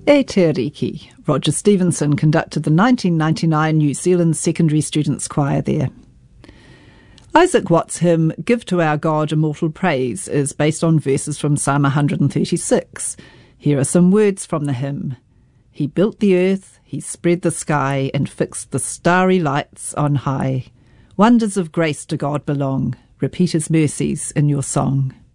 E Te Ariki. Roger Stevenson conducted the 1999 New Zealand Secondary Students' Choir there. Isaac Watts' hymn, Give to Our God Immortal Praise, is based on verses from Psalm 136. Here are some words from the hymn. He built the earth, he spread the sky, and fixed the starry lights on high. Wonders of grace to God belong. Repeat his mercies in your song.